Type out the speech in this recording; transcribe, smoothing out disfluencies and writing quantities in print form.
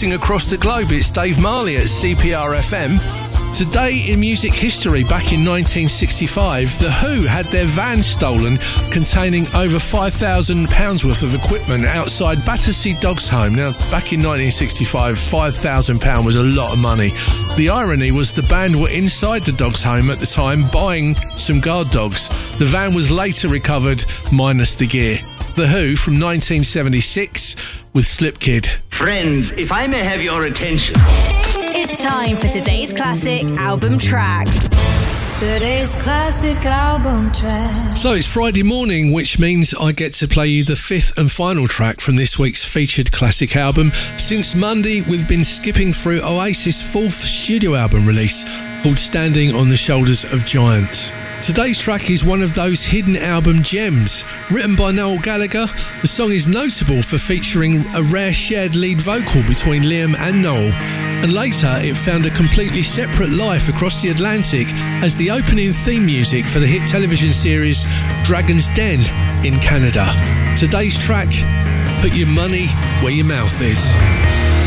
broadcasting across the globe. It's Dave Marley at CPR FM. Today in music history, back in 1965, The Who had their van stolen containing over £5,000 worth of equipment outside Battersea Dogs Home. Now, back in 1965, £5,000 was a lot of money. The irony was the band were inside the Dogs Home at the time buying some guard dogs. The van was later recovered, minus the gear. The Who from 1976 with Slip Kid. Friends, if I may have your attention. It's time for today's classic album track. Today's classic album track. So it's Friday morning, which means I get to play you the fifth and final track from this week's featured classic album. Since Monday, we've been skipping through Oasis' fourth studio album release called Standing on the Shoulders of Giants. Today's track is one of those hidden album gems. Written by Noel Gallagher, the song is notable for featuring a rare shared lead vocal between Liam and Noel, and later it found a completely separate life across the Atlantic as the opening theme music for the hit television series Dragon's Den in Canada. Today's track, Put Your Money Where Your Mouth Is.